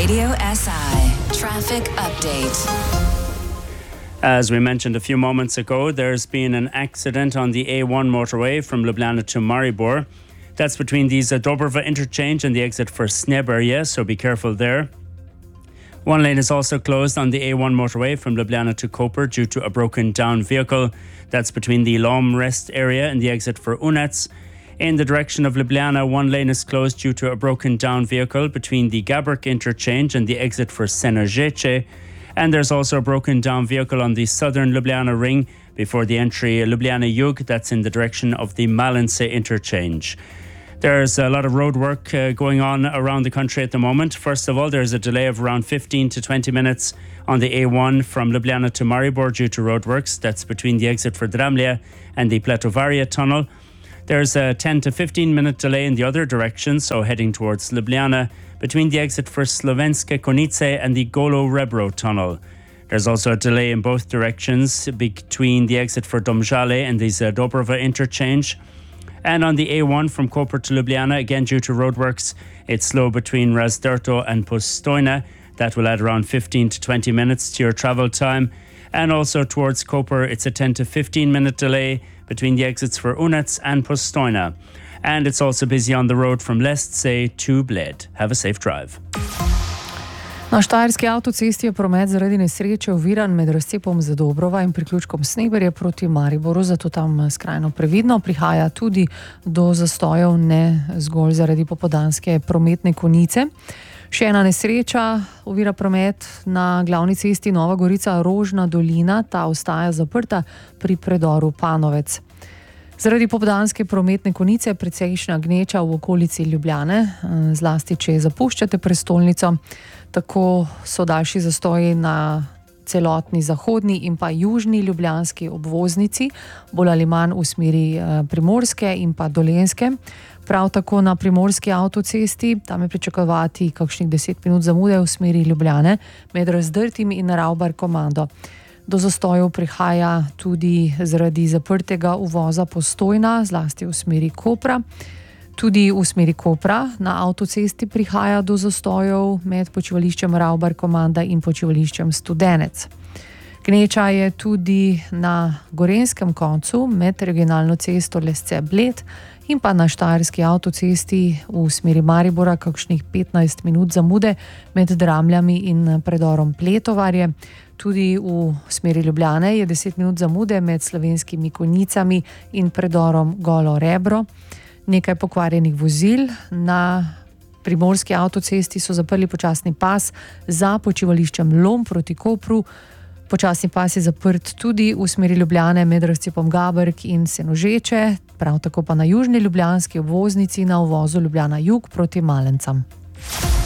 Radio SI Traffic Update. As we mentioned a few moments ago, there's been an accident on the A1 motorway from Ljubljana to Maribor. That's between the Dobrova interchange and the exit for Sneberje, so be careful there. One lane is also closed on the A1 motorway from Ljubljana to Koper due to a broken down vehicle. That's between the Lom rest area and the exit for Unets. In the direction of Ljubljana, one lane is closed due to a broken down vehicle between the Gaberk interchange and the exit for Senožeče. And there's also a broken down vehicle on the southern Ljubljana ring before the entry Ljubljana Jug, that's in the direction of the Malince interchange. There's a lot of road work going on around the country at the moment. First of all, there's a delay of around 15 to 20 minutes on the A1 from Ljubljana to Maribor due to roadworks. That's between the exit for Dramlje and the Pletovaria tunnel. There's a 10 to 15 minute delay in the other direction, so heading towards Ljubljana, between the exit for Slovenske Konjice and the Golo Rebro tunnel. There's also a delay in both directions between the exit for Domžale and the Dobrova interchange. And on the A1 from Koper to Ljubljana, again due to roadworks, it's slow between Razdrto and Postojna. That will add around 15 to 20 minutes to your travel time. And also towards Koper, it's a 10 to 15 minute delay between the exits for Unets and Postojna. And it's also busy on the road from Lesce to Bled. Have a safe drive. Na Štajerski avtocesti je promet zaradi nesreče oviran med razcepom Zadobrova in priključkom Sneberje proti Mariboru, zato tam skrajno previdno. Prihaja tudi do zastojev, ne zgolj zaradi popoldanske prometne konice. Še ena nesreča ovira promet na glavni cesti Nova Gorica-Rožna dolina. Ta ostaja zaprta pri predoru Panovec. Zaradi popoldanske prometne konice precejšnja gneča v okolici Ljubljane, zlasti če zapuščate prestolnico. Tako so daljši zastoji na celotni zahodni in pa južni ljubljanski obvoznici, bolj ali manj v smeri Primorske in pa Dolenjske. Prav tako na primorski avtocesti, tam je pričakovati kakšnih 10 minut zamude v smeri Ljubljane med Razdrtim in Ravbar komando. Do zastojev prihaja tudi zaradi zaprtega uvoza Postojna, zlasti v smeri Kopra. Tudi v smeri Kopra na avtocesti prihaja do zastojev med počivališčem Ravbar komanda in počivališčem Studenec. Gneča je tudi na gorenjskem koncu med regionalno cesto Lesce-Bled in pa na štajerski avtocesti v smeri Maribora kakšnih 15 minut zamude med Dramljami in predorom Pletovarje. Tudi v smeri Ljubljane je 10 minut zamude med Slovenskimi Konjicami in predorom Golo Rebro. Nekaj pokvarjenih vozil. Na primorski avtocesti so zaprli počasni pas za počivališčem Lom proti Kopru. Počasni pas je zaprt tudi v smeri Ljubljane med razcepom Gaberk in Senožeče, prav tako pa na južni ljubljanski obvoznici na uvozu Ljubljana Jug proti Malencam.